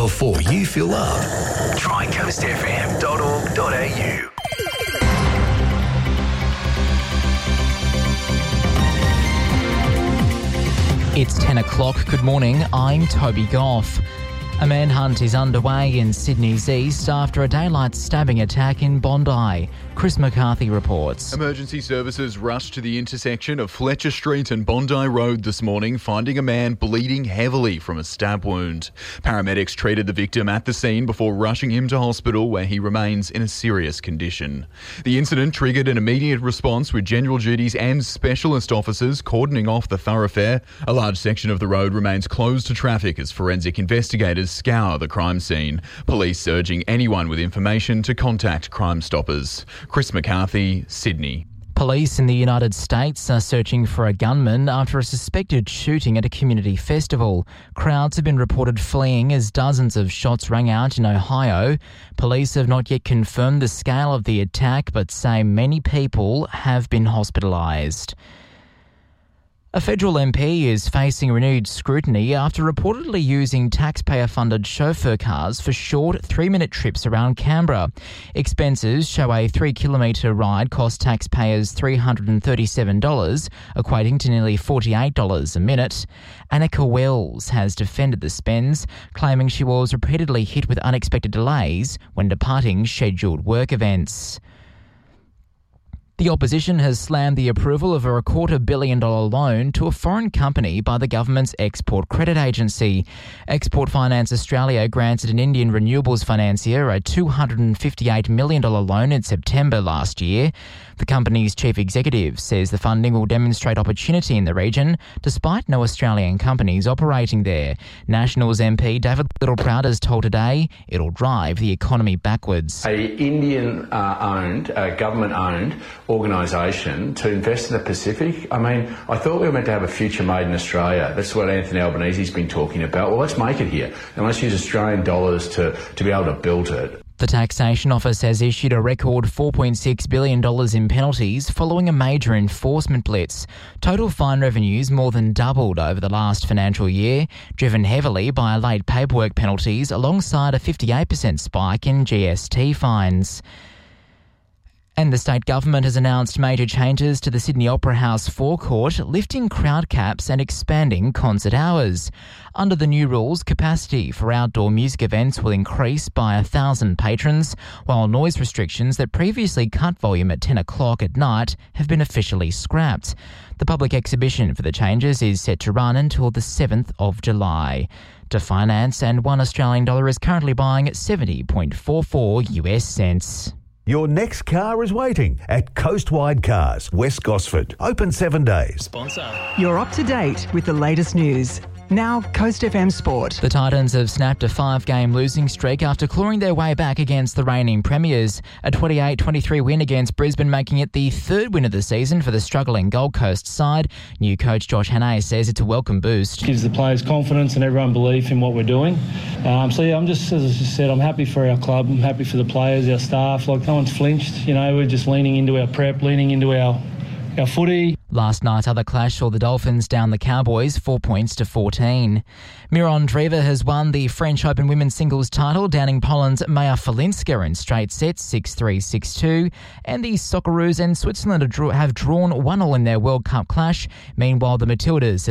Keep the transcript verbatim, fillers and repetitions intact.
before you fill up. Try coast f m dot org dot a u. It's ten o'clock. Good morning. I'm Toby Goff. A manhunt is underway in Sydney's east after a daylight stabbing attack in Bondi. Chris McCarthy reports. Emergency services rushed to the intersection of Fletcher Street and Bondi Road this morning, finding a man bleeding heavily from a stab wound. Paramedics treated the victim at the scene before rushing him to hospital, where he remains in a serious condition. The incident triggered an immediate response, with general duties and specialist officers cordoning off the thoroughfare. A large section of the road remains closed to traffic as forensic investigators scour the crime scene. Police urging anyone with information to contact Crime Stoppers. Chris McCarthy, Sydney. Police in the United States are searching for a gunman after a suspected shooting at a community festival. Crowds have been reported fleeing as dozens of shots rang out in Ohio. Police have not yet confirmed the scale of the attack, but say many people have been hospitalised. A federal M P is facing renewed scrutiny after reportedly using taxpayer-funded chauffeur cars for short three-minute trips around Canberra. Expenses show a three-kilometre ride cost taxpayers three hundred thirty-seven dollars, equating to nearly forty-eight dollars a minute. Annika Wells has defended the spends, claiming she was repeatedly hit with unexpected delays when departing scheduled work events. The opposition has slammed the approval of a quarter billion dollar loan to a foreign company by the government's Export Credit Agency. Export Finance Australia granted an Indian renewables financier a two hundred fifty-eight million dollars loan in September last year. The company's chief executive says the funding will demonstrate opportunity in the region, despite no Australian companies operating there. Nationals M P David Littleproud has told Today it'll drive the economy backwards. A Indian-owned, uh, government-owned organisation to invest in the Pacific. I mean, I thought we were meant to have a future made in Australia. That's what Anthony Albanese's been talking about. Well, let's make it here, and let's use Australian dollars to, to be able to build it. The Taxation Office has issued a record four point six billion dollars in penalties following a major enforcement blitz. Total fine revenues more than doubled over the last financial year, driven heavily by late paperwork penalties alongside a fifty-eight percent spike in G S T fines. And the state government has announced major changes to the Sydney Opera House forecourt, lifting crowd caps and expanding concert hours. Under the new rules, capacity for outdoor music events will increase by one thousand patrons, while noise restrictions that previously cut volume at ten o'clock at night have been officially scrapped. The public exhibition for the changes is set to run until the seventh of July. To finance, and one Australian dollar is currently buying seventy point four four US cents. Your next car is waiting at Coastwide Cars, West Gosford. Open seven days. Sponsor. You're up to date with the latest news. Now, Coast F M Sport. The Titans have snapped a five-game losing streak after clawing their way back against the reigning premiers. A twenty-eight twenty-three win against Brisbane, making it the third win of the season for the struggling Gold Coast side. New coach Josh Hannay says it's a welcome boost. Gives the players confidence and everyone belief in what we're doing. Um, so, yeah, I'm just, as I just said, I'm happy for our club. I'm happy for the players, our staff. Like, no one's flinched. You know, we're just leaning into our prep, leaning into our, our footy. Last night's other clash saw the Dolphins down the Cowboys four points to fourteen. Miron Driva has won the French Open women's singles title, downing Poland's Maya Falinska in straight sets six three, six two. And the Socceroos and Switzerland have drawn one all in their World Cup clash. Meanwhile, the Matildas